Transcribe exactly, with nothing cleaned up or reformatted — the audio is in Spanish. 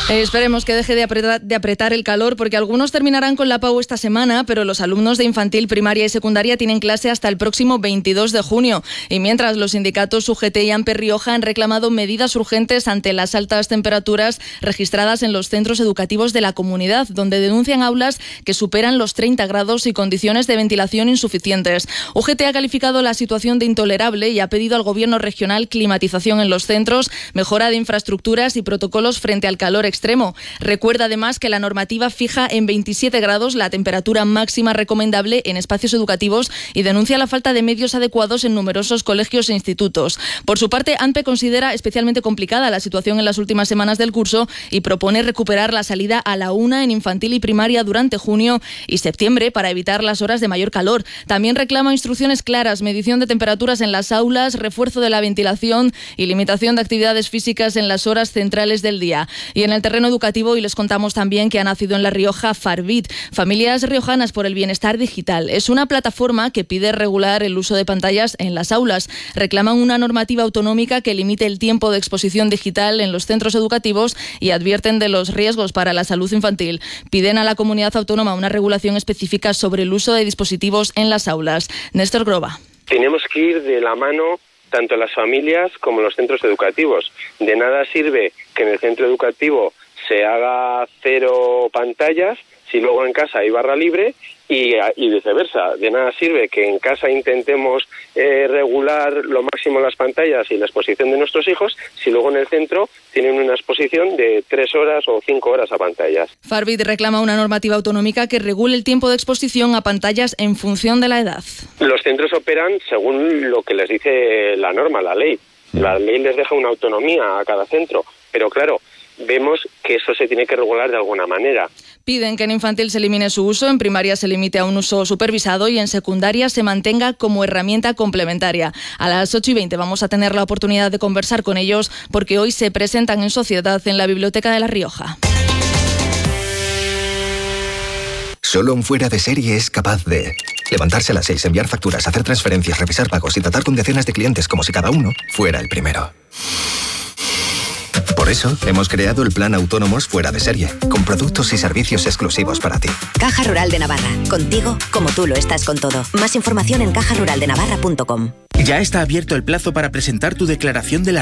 Eh, esperemos que deje de apretar, de apretar el calor, porque algunos terminarán con la P A U esta semana, pero los alumnos de infantil, primaria y secundaria tienen clase hasta el próximo veintidós de junio. Y mientras los sindicatos U G T y AMPE Rioja han reclamado medidas urgentes ante las altas temperaturas registradas en los centros educativos de la comunidad, donde denuncian aulas que superan los treinta grados y condiciones de ventilación insuficientes. U G T ha calificado la situación de intolerable y ha pedido al gobierno regional climatización en los centros, mejora de infraestructuras y protocolos frente al calor extremo. extremo. Recuerda además que la normativa fija en veintisiete grados la temperatura máxima recomendable en espacios educativos y denuncia la falta de medios adecuados en numerosos colegios e institutos. Por su parte, AMPE considera especialmente complicada la situación en las últimas semanas del curso y propone recuperar la salida a la una en infantil y primaria durante junio y septiembre para evitar las horas de mayor calor. También reclama instrucciones claras, medición de temperaturas en las aulas, refuerzo de la ventilación y limitación de actividades físicas en las horas centrales del día. Y en el terreno educativo, y les contamos también que ha nacido en La Rioja Farbit, Familias Riojanas por el Bienestar Digital. Es una plataforma que pide regular el uso de pantallas en las aulas. Reclaman una normativa autonómica que limite el tiempo de exposición digital en los centros educativos y advierten de los riesgos para la salud infantil. Piden a la comunidad autónoma una regulación específica sobre el uso de dispositivos en las aulas. Néstor Groba. Tenemos que ir de la mano tanto las familias como los centros educativos. De nada sirve que en el centro educativo se haga cero pantallas si luego en casa hay barra libre y, y viceversa. De nada sirve que en casa intentemos eh, regular lo máximo las pantallas y la exposición de nuestros hijos si luego en el centro tienen una exposición de tres horas o cinco horas a pantallas. Farbit reclama una normativa autonómica que regule el tiempo de exposición a pantallas en función de la edad. Los centros operan según lo que les dice la norma, la ley. La ley les deja una autonomía a cada centro, pero claro, vemos que eso se tiene que regular de alguna manera. Piden que en infantil se elimine su uso, en primaria se limite a un uso supervisado y en secundaria se mantenga como herramienta complementaria. A las ocho y veinte vamos a tener la oportunidad de conversar con ellos porque hoy se presentan en sociedad en la Biblioteca de La Rioja. Solo un fuera de serie es capaz de levantarse a las seis, enviar facturas, hacer transferencias, revisar pagos y tratar con decenas de clientes como si cada uno fuera el primero. Por eso, hemos creado el Plan Autónomos Fuera de Serie, con productos y servicios exclusivos para ti. Caja Rural de Navarra. Contigo, como tú lo estás con todo. Más información en caja rural de navarra punto com. Ya está abierto el plazo para presentar tu declaración de la